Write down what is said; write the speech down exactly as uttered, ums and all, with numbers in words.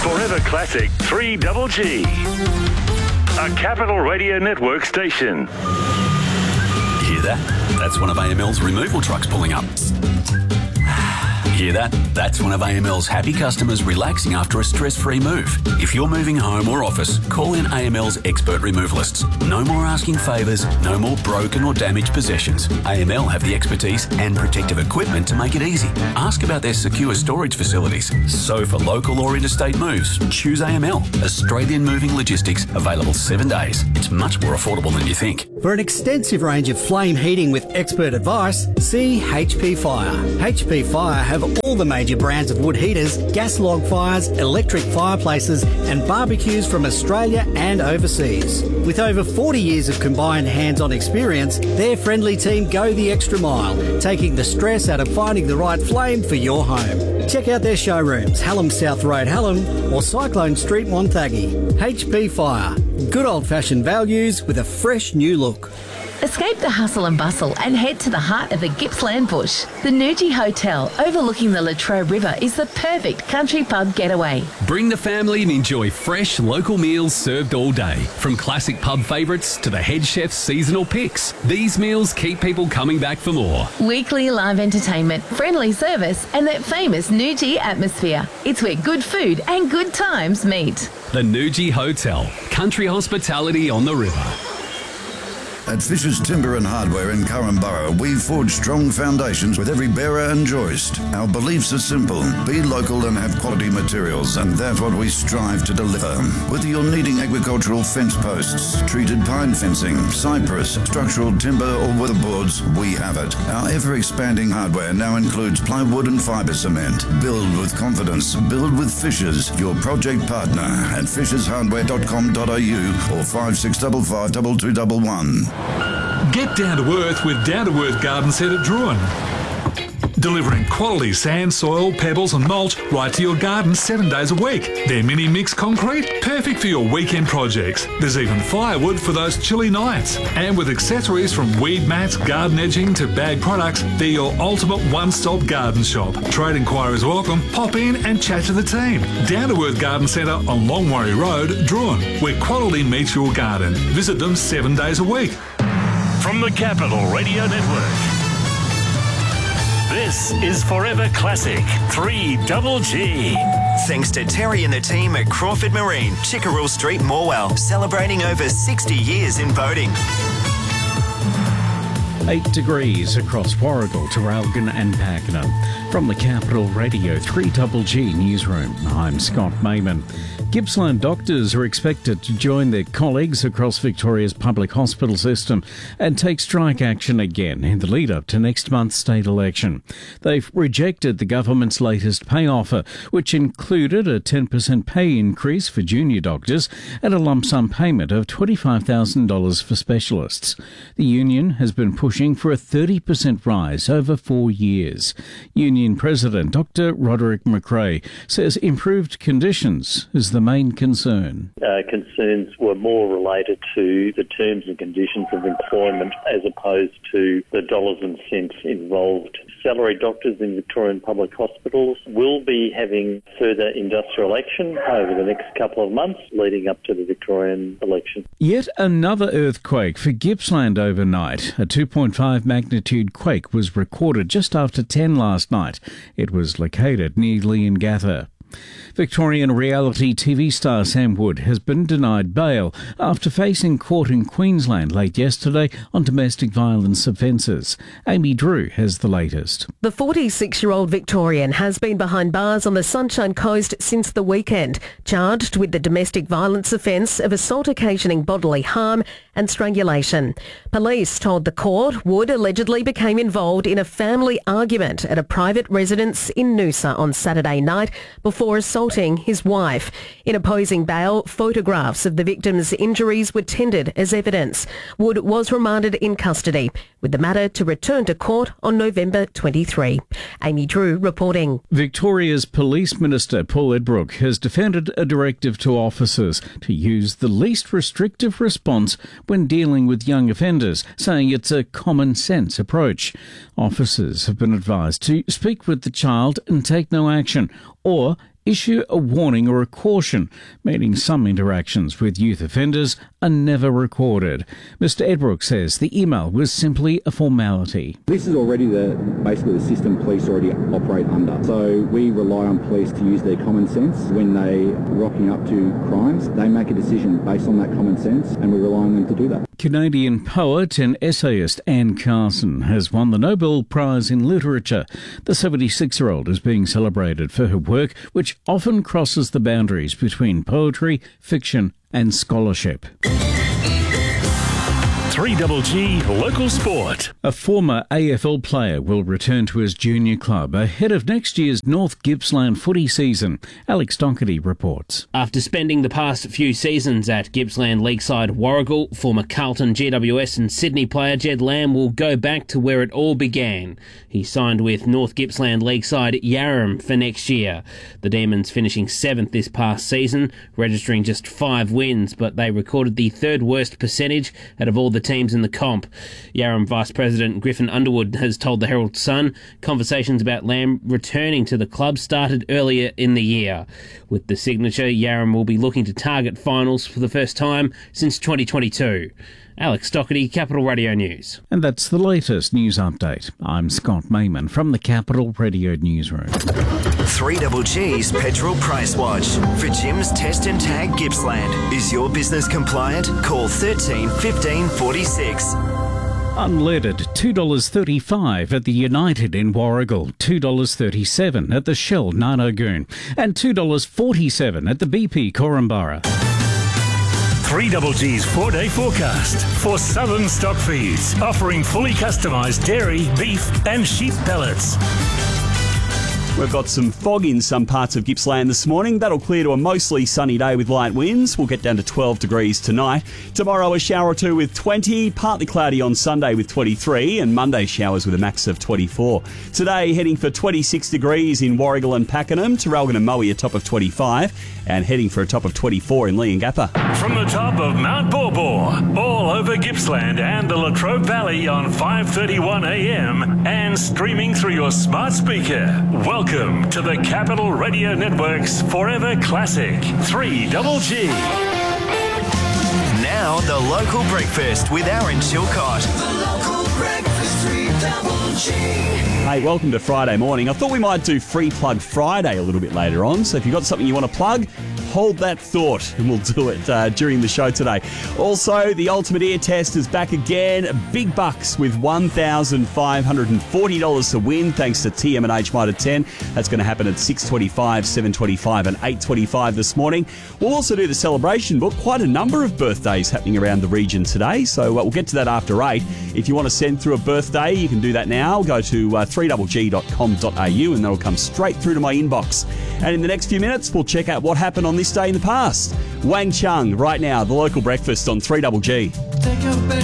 Forever Classic three G G. A Capital Radio Network station. Hear that? That's one of A M L's removal trucks pulling up. Hear that? That's one of A M L's happy customers relaxing after a stress-free move. If you're moving home or office, call in A M L's expert removalists. No more asking favours, no more broken or damaged possessions. A M L have the expertise and protective equipment to make it easy. Ask about their secure storage facilities. So for local or interstate moves, choose A M L. Australian Moving Logistics, available seven days. It's much more affordable than you think. For an extensive range of flame heating with expert advice, see H P Fire. H P Fire have all the major brands of wood heaters, gas log fires, electric fireplaces and barbecues from Australia and overseas. With over forty years of combined hands-on experience, their friendly team go the extra mile, taking the stress out of finding the right flame for your home. Check out their showrooms, Hallam South Road, Hallam or Cyclone Street, Wonthaggi. H P Fire. Good old-fashioned values with a fresh new look. Escape the hustle and bustle and head to the heart of the Gippsland bush. The Nudgee Hotel, overlooking the Latrobe River, is the perfect country pub getaway. Bring the family and enjoy fresh local meals served all day. From classic pub favourites to the head chef's seasonal picks, these meals keep people coming back for more. Weekly live entertainment, friendly service and that famous Nudgee atmosphere. It's where good food and good times meet. The Nudgee Hotel, country hospitality on the river. At Fisher's Timber and Hardware in Currumborough, we forge strong foundations with every bearer and joist. Our beliefs are simple. Be local and have quality materials, and that's what we strive to deliver. Whether you're needing agricultural fence posts, treated pine fencing, cypress, structural timber or weatherboards, we have it. Our ever-expanding hardware now includes plywood and fibre cement. Build with confidence. Build with Fishers, your project partner at fishers hardware dot com dot a u or five six five five two two one one. Get down to earth with Down to Earth Garden Centre Druin. Delivering quality sand, soil, pebbles and mulch right to your garden seven days a week. Their mini mix concrete, perfect for your weekend projects. There's even firewood for those chilly nights. And with accessories from weed mats, garden edging to bag products, they're your ultimate one-stop garden shop. Trade inquiries welcome. Pop in and chat to the team. Down to Earth Garden Centre on Longwarry Road, Druin, where quality meets your garden. Visit them seven days a week. From the Capital Radio Network, this is Forever Classic three G G. Thanks to Terry and the team at Crawford Marine, Chickerell Street, Morwell, celebrating over sixty years in boating. Eight degrees across Warragul, Traralgon and Pakenham. From the Capital Radio three G G Newsroom, I'm Scott Mayman. Gippsland doctors are expected to join their colleagues across Victoria's public hospital system and take strike action again in the lead-up to next month's state election. They've rejected the government's latest pay offer, which included a ten percent pay increase for junior doctors and a lump sum payment of twenty-five thousand dollars for specialists. The union has been pushing for a thirty percent rise over four years. Union President Doctor Roderick McRae says improved conditions is the main concern. Uh, concerns were more related to the terms and conditions of employment as opposed to the dollars and cents involved. Salaried doctors in Victorian public hospitals will be having further industrial action over the next couple of months leading up to the Victorian election. Yet another earthquake for Gippsland overnight. A two point five magnitude quake was recorded just after ten last night. It was located near Leongatha. Victorian reality T V star Sam Wood has been denied bail after facing court in Queensland late yesterday on domestic violence offences. Amy Drew has the latest. The forty-six-year-old Victorian has been behind bars on the Sunshine Coast since the weekend, charged with the domestic violence offence of assault occasioning bodily harm and strangulation. Police told the court Wood allegedly became involved in a family argument at a private residence in Noosa on Saturday night before assaulting his wife. In opposing bail, photographs of the victim's injuries were tendered as evidence. Wood was remanded in custody, with the matter to return to court on November twenty-third. Amy Drew reporting. Victoria's Police Minister Paul Edbrook has defended a directive to officers to use the least restrictive response when dealing with young offenders, saying it's a common sense approach. Officers have been advised to speak with the child and take no action, or issue a warning or a caution, meaning some interactions with youth offenders are never recorded. Mister Edbrook says the email was simply a formality. This is already the basically the system police already operate under. So we rely on police to use their common sense when they rocking up to crimes. They make a decision based on that common sense, and we rely on them to do that. Canadian poet and essayist Anne Carson has won the Nobel Prize in Literature. The seventy-six-year-old is being celebrated for her work, which often crosses the boundaries between poetry, fiction and scholarship. three Double G Local Sport. A former A F L player will return to his junior club ahead of next year's North Gippsland footy season. Alex Doherty reports. After spending the past few seasons at Gippsland League side Warragul, former Carlton, G W S and Sydney player Jed Lamb will go back to where it all began. He signed with North Gippsland League side Yarram for next year. The Demons finishing seventh this past season, registering just five wins, but they recorded the third worst percentage out of all the teams in the comp. Yarram Vice President Griffin Underwood has told the Herald Sun conversations about Lamb returning to the club started earlier in the year. With the signature, Yarram will be looking to target finals for the first time since twenty twenty-two. Alex Doherty, Capital Radio News. And that's the latest news update. I'm Scott Mayman from the Capital Radio Newsroom. three Double G's Petrol Price Watch. For Jim's Test and Tag Gippsland. Is your business compliant? Call thirteen fifteen forty-six. Unleaded, two dollars thirty-five at the United in Warragul, two dollars thirty-seven at the Shell Narnagoon, and two dollars forty-seven at the B P Korumburra. three Double G's four-day forecast for Southern Stock Feeds, offering fully customised dairy, beef and sheep pellets. We've got some fog in some parts of Gippsland this morning. That'll clear to a mostly sunny day with light winds. We'll get down to twelve degrees tonight. Tomorrow a shower or two with twenty, partly cloudy on Sunday with twenty-three, and Monday showers with a max of twenty-four. Today heading for twenty-six degrees in Warragul and Pakenham, Traralgon and Moe a top of twenty-five, and heading for a top of twenty-four in Leongatha. From the top of Mount Borbor, all over Gippsland and the Latrobe Valley on five thirty-one a m and streaming through your smart speaker. Welcome to the Capital Radio Network's Forever Classic, three Double G. Now the local breakfast with Aaron Chilcott. The local breakfast, three Double G. Hey, welcome to Friday morning. I thought we might do Free Plug Friday a little bit later on, so if you've got something you want to plug, hold that thought and we'll do it uh, during the show today. Also, the Ultimate Ear Test is back again. Big bucks with one thousand five hundred forty dollars to win thanks to T M and H Mitre ten. That's going to happen at six twenty-five, seven twenty-five and eight twenty-five this morning. We'll also do the celebration book. Quite a number of birthdays happening around the region today, so uh, we'll get to that after eight. If you want to send through a birthday, you can do that now. Go to uh, three double g dot com dot a u and that'll come straight through to my inbox. And in the next few minutes, we'll check out what happened on this day in the past. Wang Chung, right now, the local breakfast on three Double G. Take a bed